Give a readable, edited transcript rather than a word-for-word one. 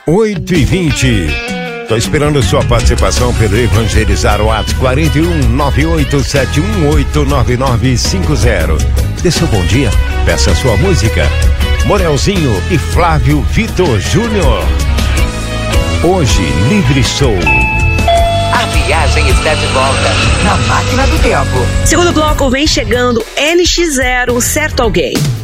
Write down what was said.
8h20. Tô esperando sua participação pelo Evangelizar WhatsApp 419871899950. Dê seu bom dia, peça sua música. Morelzinho e Flávio Vitor Júnior. Hoje, Livre Soul. A viagem está de volta na Máquina do Tempo. Segundo bloco vem chegando NX0, Certo Alguém.